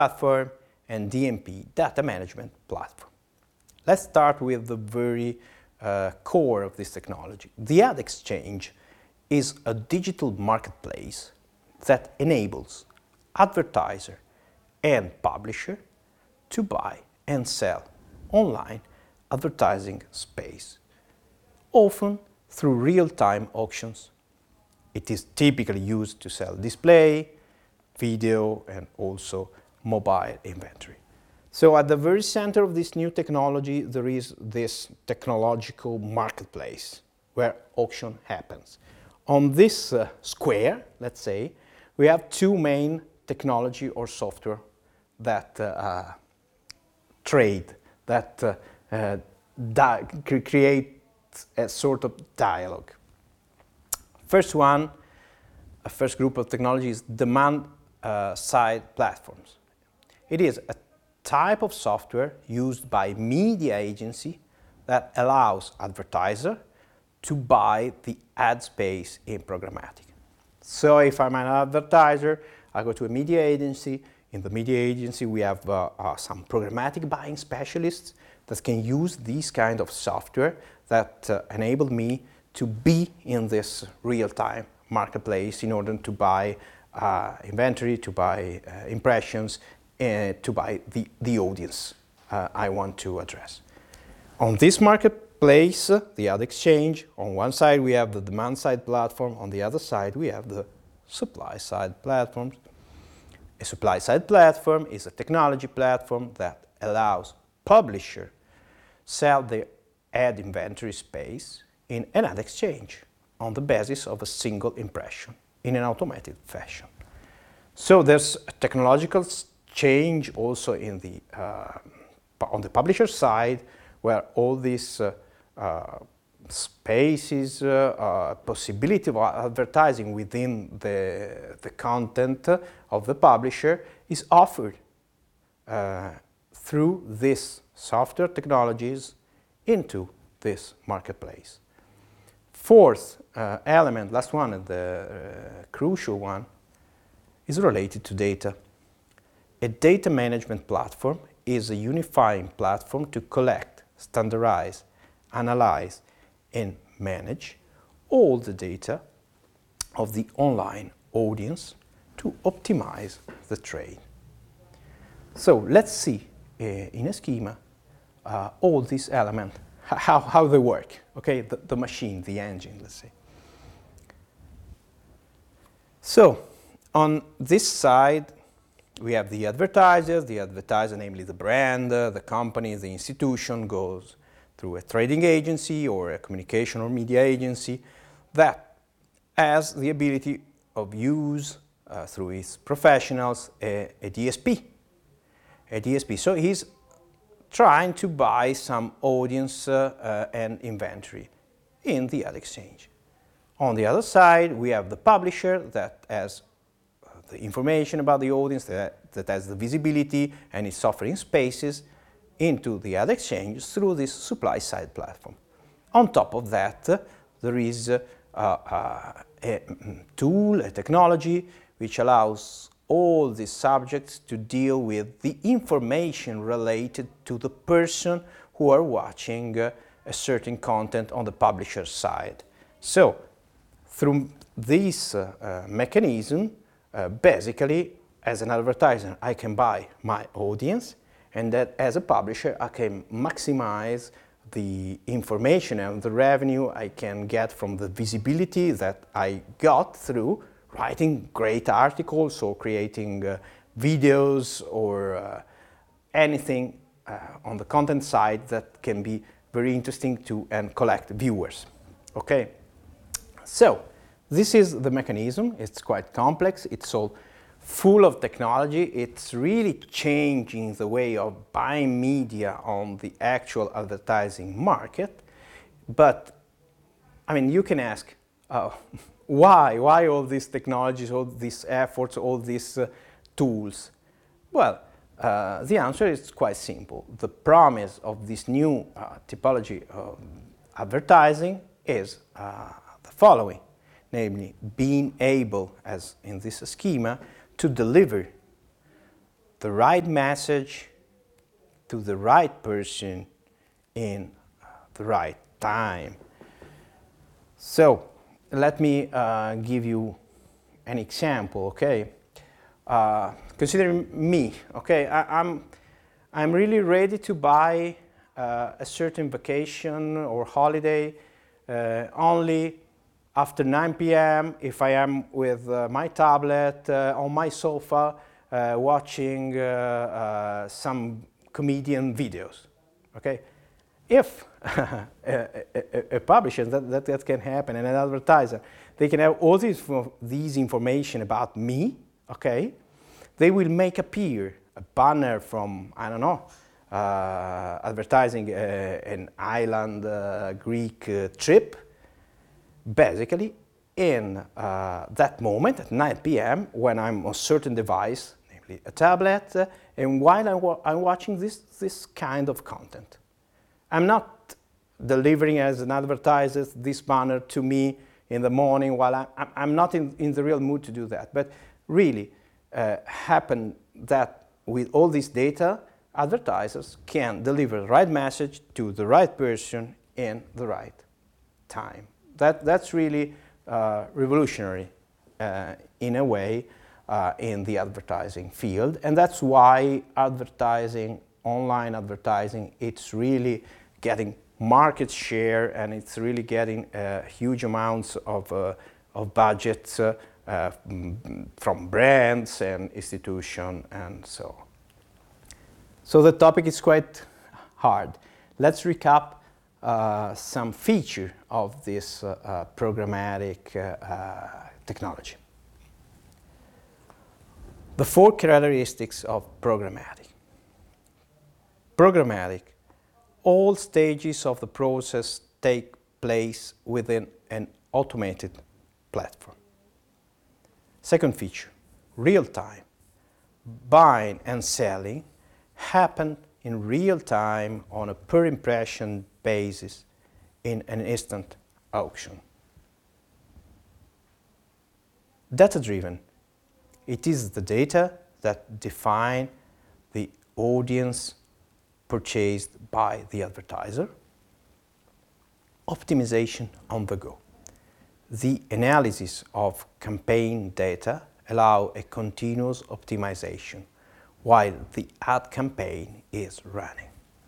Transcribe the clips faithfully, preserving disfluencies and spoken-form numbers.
platform and D M P, data management platform. Let's start with the very uh, core of this technology. The Ad Exchange is a digital marketplace that enables advertiser and publisher to buy and sell online advertising space, often through real-time auctions. It is typically used to sell display, video, and also mobile inventory. So at the very center of this new technology, there is this technological marketplace where auction happens. On this uh, square, let's say, we have two main technology or software that uh, uh, trade, that uh, uh, create a sort of dialogue. First one, a first group of technologies, demand uh, side platforms. It is a type of software used by media agency that allows advertiser to buy the ad space in programmatic. So if I'm an advertiser, I go to a media agency. In the media agency, we have uh, uh, some programmatic buying specialists that can use this kind of software that uh, enable me to be in this real-time marketplace in order to buy uh, inventory, to buy uh, impressions, uh, to buy the, the audience uh, I want to address. On this marketplace, uh, the Ad Exchange, on one side we have the demand-side platform, on the other side we have the supply-side platforms. A supply-side platform is a technology platform that allows publisher sell their ad inventory space in an ad exchange on the basis of a single impression in an automated fashion. So there's a technological change also in the, uh, on the publisher side, where all these uh, uh, spaces, uh, uh, possibility of advertising within the, the content of the publisher is offered uh, through these software technologies into this marketplace. Fourth uh, element, last one, and the uh, crucial one, is related to data. A data management platform is a unifying platform to collect, standardize, analyze, and manage all the data of the online audience to optimize the trade. So let's see uh, in a schema uh, all these elements, how, how they work, okay, the, the machine, the engine, let's say. So on this side, we have the advertiser. The advertiser, namely the brand, uh, the company, the institution, goes through a trading agency or a communication or media agency that has the ability of use uh, through its professionals a, a D S P. A D S P. So he's trying to buy some audience uh, uh, and inventory in the ad exchange. On the other side, we have the publisher that has the information about the audience, that, that has the visibility and is offering spaces into the ad exchange through this supply-side platform. On top of that, uh, there is uh, uh, a tool, a technology, which allows all these subjects to deal with the information related to the person who are watching uh, a certain content on the publisher side. So, through this uh, uh, mechanism, uh, basically, as an advertiser, I can buy my audience, and that as a publisher, I can maximize the information and the revenue I can get from the visibility that I got through writing great articles or creating uh, videos or uh, anything uh, on the content side that can be very interesting to and collect viewers. Okay, so this is the mechanism. It's quite complex. It's all full of technology. It's really changing the way of buying media on the actual advertising market. But I mean, you can ask, oh, why? Why all these technologies, all these efforts, all these uh, tools? Well, uh, the answer is quite simple. The promise of this new uh, typology of advertising is uh, the following, namely being able, as in this schema, to deliver the right message to the right person in the right time. So let me uh, give you an example, okay? Uh, consider me, okay? I, I'm, I'm really ready to buy uh, a certain vacation or holiday uh, only after nine p m if I am with uh, my tablet uh, on my sofa uh, watching uh, uh, some comedian videos, okay? If a, a, a publisher, that, that, that can happen, and an advertiser, they can have all this, these information about me, okay? They will make appear a banner from, I don't know, uh, advertising uh, an island uh, Greek uh, trip, basically in uh, that moment at nine p m when I'm on a certain device, namely a tablet, uh, and while I'm, wa I'm watching this, this kind of content. I'm not delivering as an advertiser this banner to me in the morning while I'm, I'm not in, in the real mood to do that. But really uh, happen that with all this data, advertisers can deliver the right message to the right person in the right time. That, that's really uh, revolutionary uh, in a way uh, in the advertising field. And that's why advertising, online advertising, it's really getting market share, and it's really getting uh, huge amounts of, uh, of budgets uh, uh, from brands and institutions and so on. So the topic is quite hard. Let's recap uh, some feature of this uh, uh, programmatic uh, uh, technology. The four characteristics of programmatic. Programmatic, all stages of the process take place within an automated platform. Second feature, real time. Buying and selling happen in real time on a per impression basis in an instant auction. Data-driven. It is the data that define the audience purchased by the advertiser. Optimization on the go. The analysis of campaign data allow a continuous optimization while the ad campaign is running.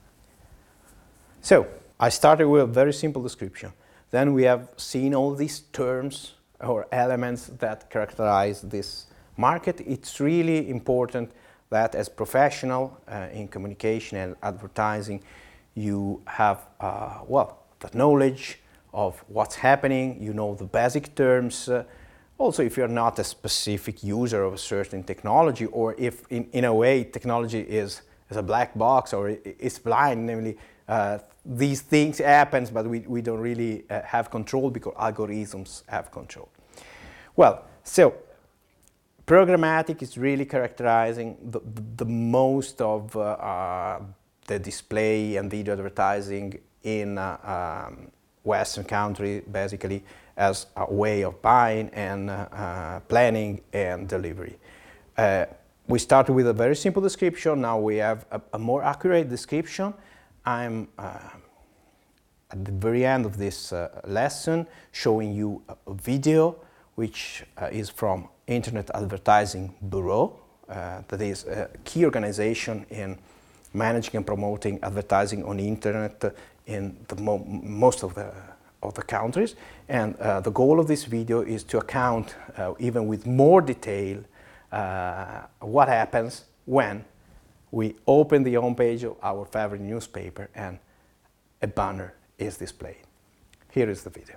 So, I started with a very simple description. Then we have seen all these terms or elements that characterize this market. It's really important that as professional uh, in communication and advertising, you have, uh, well, the knowledge of what's happening, you know the basic terms. Uh, also, if you're not a specific user of a certain technology, or if in, in a way technology is, is a black box or it's blind, namely uh, these things happen, but we, we don't really uh, have control because algorithms have control. Well, so programmatic is really characterizing the, the most of uh, uh, the display and video advertising in uh, um, Western country, basically as a way of buying and uh, uh, planning and delivery. Uh, we started with a very simple description. Now we have a, a more accurate description. I'm uh, at the very end of this uh, lesson showing you a, a video which uh, is from Internet Advertising Bureau, uh, that is a key organization in managing and promoting advertising on the internet in the mo most of the, of the countries. And uh, the goal of this video is to account, uh, even with more detail, uh, what happens when we open the homepage of our favorite newspaper and a banner is displayed. Here is the video.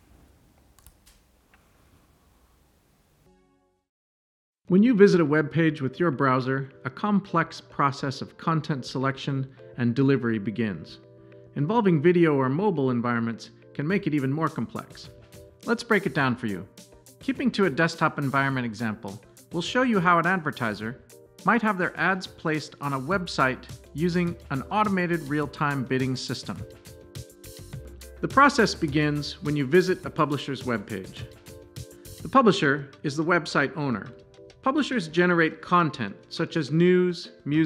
When you visit a web page with your browser, a complex process of content selection and delivery begins. Involving video or mobile environments can make it even more complex. Let's break it down for you. Keeping to a desktop environment example, we'll show you how an advertiser might have their ads placed on a website using an automated real-time bidding system. The process begins when you visit a publisher's webpage. The publisher is the website owner. Publishers generate content such as news, music,